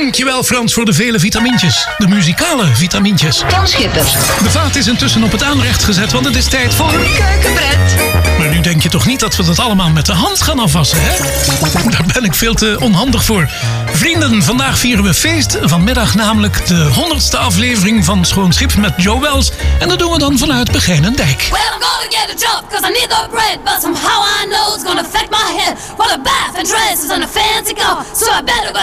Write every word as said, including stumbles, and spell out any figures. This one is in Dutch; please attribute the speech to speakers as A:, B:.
A: Dankjewel Frans voor de vele vitamintjes. De muzikale vitamintjes.
B: Toon Schippers.
A: De vaat is intussen op het aanrecht gezet, want het is tijd voor...
B: Keukenbred.
A: Maar nu denk je toch niet dat we dat allemaal met de hand gaan afwassen, hè? Daar ben ik veel te onhandig voor. Vrienden, vandaag vieren we feest. Vanmiddag namelijk de honderdste aflevering van Schoon Schip met Joe Wells. En dat doen we dan vanuit Begijnendijk.
C: Well, I'm gonna get a job, cause I need the bread. But somehow I know it's gonna affect my head. Well, a bath and dress is on a fancy car, so I better go